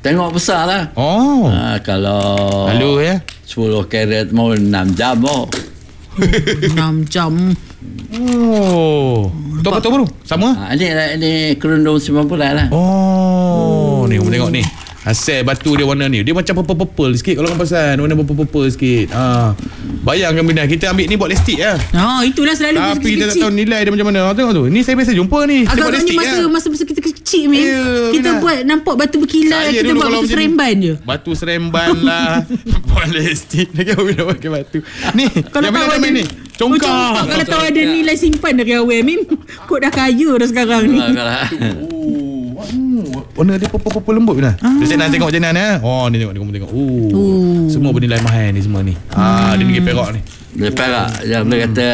Tengok besar lah. Kalau lalu 10 karat mau 6 jam 6 jam. Betul bro. Sama? Ini kerundung 90 lah. Ni kamu tengok ni. Hasil batu dia warna ni. Dia macam purple-purple sikit kalau kau pasal. Warna purple-purple sikit. Bayangkan benda. Kita ambil ni buat listik lah. Itulah selalu tapi kita tak tahu nilai dia macam mana. Tengok tu. Ni saya biasa jumpa ni. Agak ni masa kita kecil Min. Kita buat nampak batu berkilau. Kita buat batu seremban je. Batu seremban lah. Buat listik. Lagi awak nak pakai batu. Ni yang bila dah main ni congkak. Kalau tahu ada nilai simpan dari awal Min, kod dah kaya dah sekarang ni. Warna dia purple lembut benar. Dia nak tengok macam mana. Ni tengok kamu tengok. Semua bernilai mahal ni semua ni. Dia pergi perak ni. Dia perak. Yang boleh kata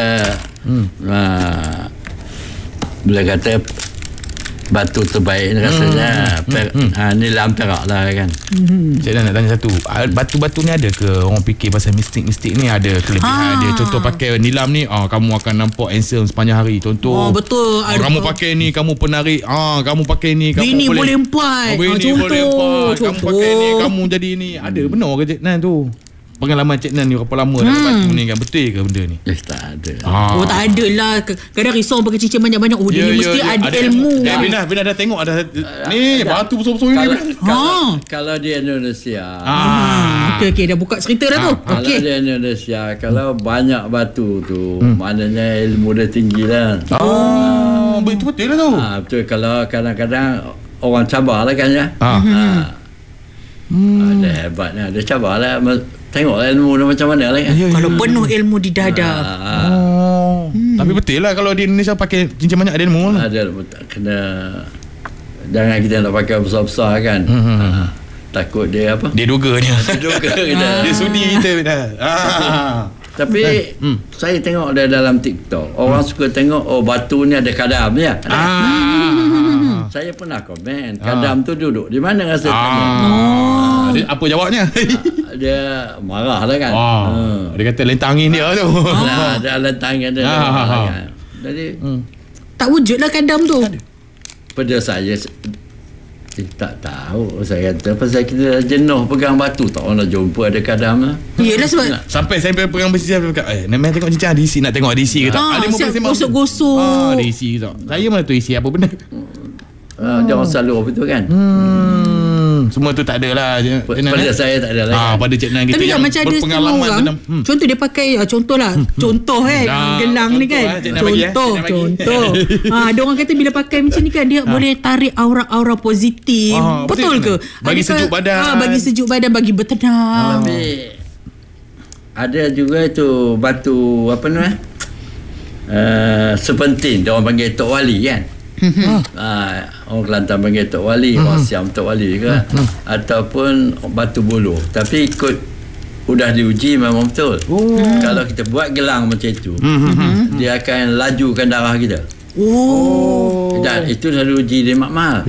boleh kata batu terbaik rasanya. Nilam perak lah kan. Cik Dan nak tanya satu. Batu-batu ni ada ke orang fikir pasal mistik-mistik ni ada kelebihan dia? Contoh pakai nilam ni, kamu akan nampak handsome sepanjang hari. Contoh. Betul. Kamu pakai ni, kamu penarik. Kamu pakai ni, kamu bini boleh empat. Bini boleh empat. Kamu pakai ni, kamu jadi ni. Ada benar ke Cik Dan tu? Pengalaman Cik Nan ni berapa lama dalam batu ni kan? Betul ke benda ni? Tak ada. Tak ada lah. Kadang risau pakai cincin banyak-banyak. Dia ni mesti ada ilmu. Bina dah tengok ada ni batu besar-besar ni. Kalau di Indonesia. Okey dah buka cerita dah tu. Kalau di Indonesia, kalau banyak batu tu, maknanya ilmu dia tinggi lah. Betul lah tu. Betul. Kalau kadang-kadang orang cabar lah kan ya. Ada hebatnya. Dia cabar lah. Tengoklah ilmu dia macam mana lah kan. Kalau penuh ilmu di dada. Tapi betul lah kalau di Indonesia pakai cincin banyak ada ilmu lah. Ada kena. Jangan kita nak pakai besar-besar kan. Takut dia apa? Dia duganya. Dia sudi kita. Tapi saya tengok dia dalam TikTok. Orang suka tengok batu ni ada kadam ya. Saya pernah komen kadam tu duduk di mana rasa tanya. Apa jawabnya? Dia marah lah kan. Dia kata lentang angin dia tu. Dia lentang angin dia. Jadi tak wujud lah kadam tu. Pada saya tak tahu. Saya kata pasal kita jenuh pegang batu, tak orang nak jumpa ada kadam lah. Yelah sebab sampai saya pegang besi, saya cakap nak tengok cincin DC, nak tengok DC ke tak? Ada gosok-gosok. DC ke tak? Saya mana tu isi apa benda? Jangan selalu betul kan. Semua tu tak ada lah. Pada saya tak ada lah. Pada Cik Nan kita tapi yang macam ada berpengalaman orang, contoh dia pakai contoh kan gelang ni kan. Contoh. Ada orang kata bila pakai macam ni kan dia boleh tarik aura-aura positif. Betul ke? Bagi sejuk badan. Bagi sejuk badan, bagi bertenang. Ada juga tu batu apa namanya? Serpentin, dia orang panggil Tok Wali kan. Orang Kelantan panggil Tok Wali, orang Siam Tok Wali ke, ataupun batu buluh. Tapi ikut udah diuji memang betul. Kalau kita buat gelang macam itu, dia akan lajukan darah kita. Dan itu dah diuji di Makmal.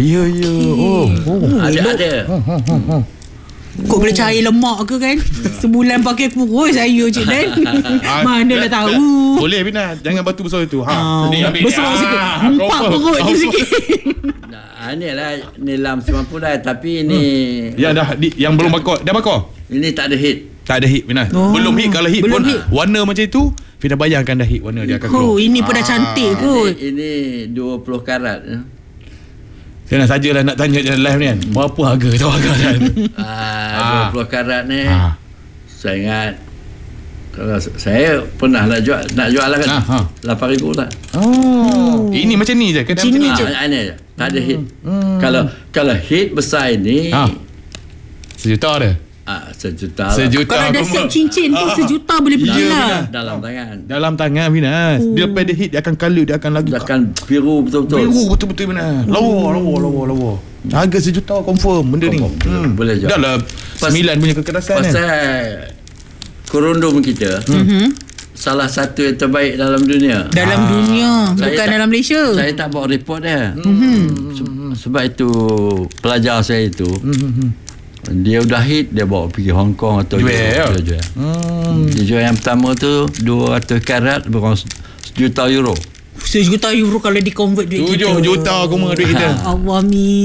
Ada. Kok boleh cair lemak ke kan? Sebulan pakai kurus saya Cik Dan. Mana dah tahu. Boleh Bina, jangan batu besar itu. Ni besar sikit. Empat perut tu sikit. Ini lah nilam 90 dah. Tapi ini yang belum bakar. Dah bakar? Ini tak ada hit. Tak ada hit Bina. Belum hit. Kalau hit pun warna macam itu, Fina bayangkan dah hit warna dia akan keluar. Ini pun dah cantik kot. Ini 20 karat. Saya nak sajalah nak tanya dalam live ni kan. Berapa harga tu harga kan? 20 karat ni. Saya ingat kalau saya pernah nak jual lah kan. 8,000 lah. Ini macam ni je. Macam ni je. Tak ada hit. Kalau hit besar ini sejuta ada. Sejuta. Kalau ada set cincin tu sejuta boleh pergi lah. Dalam tangan Bina. Dia pada hit dia akan color, dia akan lagi. Dia akan biru betul-betul. Biru betul-betul Bina. Lawa. Harga sejuta confirm benda ni. Boleh je. Dah lah 9 punya kekerasan kan. Pasal kerundung kita salah satu yang terbaik dalam dunia. Bukan dalam Malaysia. Saya tak bawa report dia. Sebab itu pelajar saya itu dia udah hit, dia bawa pergi Hong Kong atau jual. Dia jual yang pertama tu 200 karat berapa €1 juta. €1 juta kalau di convert duit kita. 7 juta aku duit kita. Allah mi.